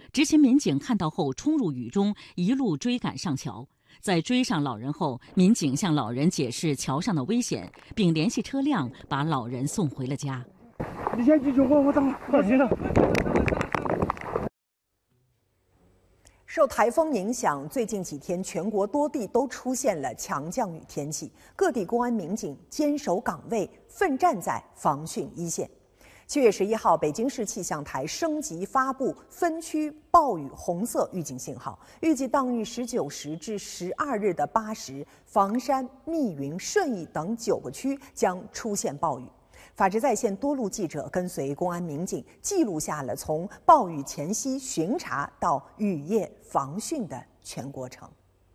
执勤民警看到后冲入雨中，一路追赶上桥。在追上老人后，民警向老人解释桥上的危险，并联系车辆把老人送回了家。 你先进去，我等快行了。 受台风影响，最近几天全国多地都出现了强降雨天气，各地公安民警坚守岗位，奋战在防汛一线。7月11号，北京市气象台升级发布分区暴雨红色预警信号，预计当日19时至12日的8时，房山、密云、顺义等9个区将出现暴雨。法治在线多路记者跟随公安民警，记录下了从暴雨前夕巡查到雨夜防汛的全过程。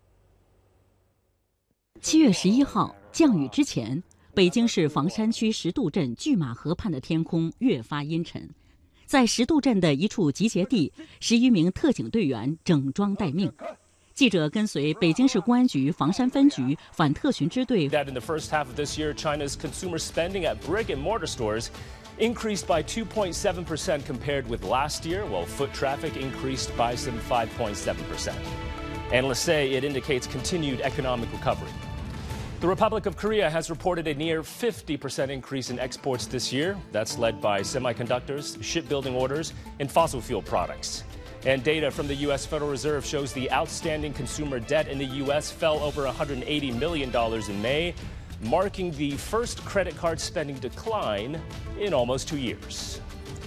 7月11号，降雨之前，北京市房山区石渡镇拒马河畔的天空越发阴沉。在石渡镇的一处集结地，10余名特警队员整装待命。记者跟随北京市公安局房山分局反特巡支队。 That in the first half of this year, China's consumer spending at brick and mortar stores increased by 2.7% compared with last year, while foot traffic increased by some 5.7%. Analysts say it indicates continued economic recovery. The Republic of Korea has reported a near 50% increase in exports this year. That's led by semiconductors, shipbuilding orders, and fossil fuel products. And data from the U.S. Federal Reserve shows the outstanding consumer debt in the U.S. fell over $180 million in May, marking the first credit card spending decline in almost 2 years.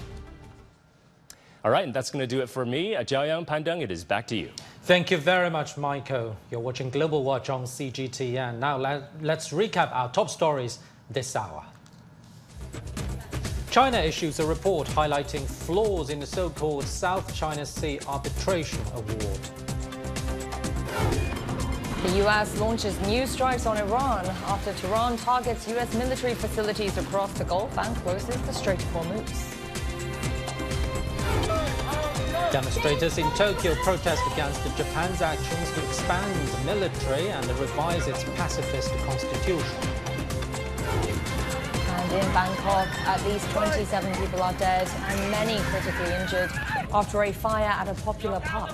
All right, and that's going to do it for me. Jiaoyang, Pandeng, it is back to you. Thank you very much, Michael. You're watching Global Watch on CGTN. Now let's recap our top stories this hour. China issues a report highlighting flaws in the so-called South China Sea Arbitration Award. The U.S. launches new strikes on Iran after Tehran targets U.S. military facilities across the Gulf and closes the Strait of Hormuz. Demonstrators in Tokyo protest against Japan's actions to expand the military and revise its pacifist constitution. And in Bangkok, at least 27 people are dead and many critically injured after a fire at a popular pub.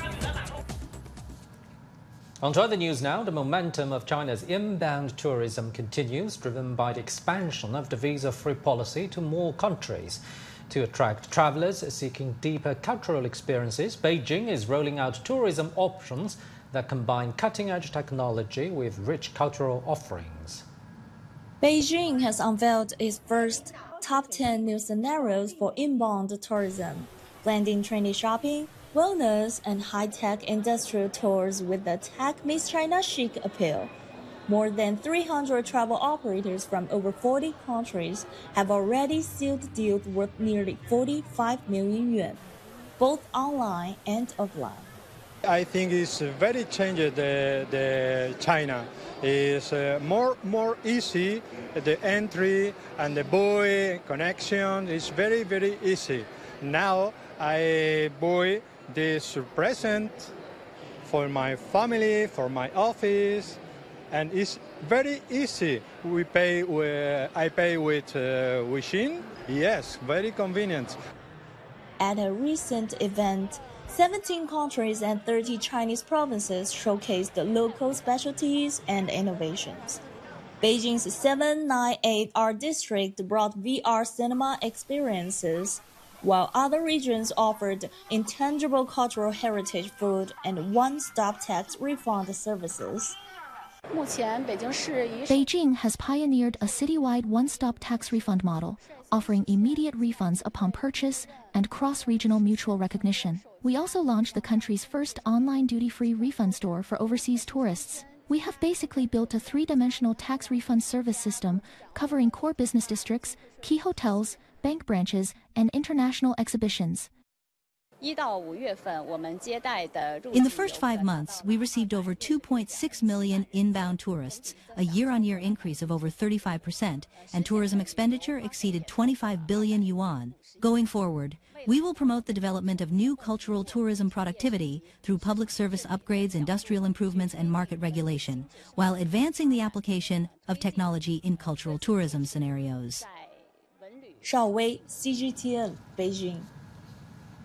On to other news now. The momentum of China's inbound tourism continues, driven by the expansion of the visa-free policy to more countries. To attract travelers seeking deeper cultural experiences, Beijing is rolling out tourism options that combine cutting-edge technology with rich cultural offerings. Beijing has unveiled its first top 10 new scenarios for inbound tourism, blending trendy shopping, wellness, and high-tech industrial tours with the tech meets China chic appeal. More than 300 travel operators from over 40 countries have already sealed deals worth nearly 45 million yuan, both online and offline. I think it's very changed the China. It's more easy, the entry and the buy connection is very, very easy. Now I buy this present for my family, for my office, and it's very easy. I pay with Weixin. Yes, very convenient. At a recent event, 17 countries and 30 Chinese provinces showcased local specialties and innovations. Beijing's 798 Art District brought VR cinema experiences, while other regions offered intangible cultural heritage food and one-stop tax refund services. Beijing has pioneered a citywide one-stop tax refund model, offering immediate refunds upon purchase and cross-regional mutual recognition. We also launched the country's first online duty-free refund store for overseas tourists. We have basically built a three-dimensional tax refund service system covering core business districts, key hotels, bank branches, and international exhibitions. In the first 5 months, we received over 2.6 million inbound tourists, a year-on-year increase of over 35%, and tourism expenditure exceeded 25 billion yuan. Going forward, we will promote the development of new cultural tourism productivity through public service upgrades, industrial improvements, and market regulation, while advancing the application of technology in cultural tourism scenarios. Shao Wei, CGTN, Beijing.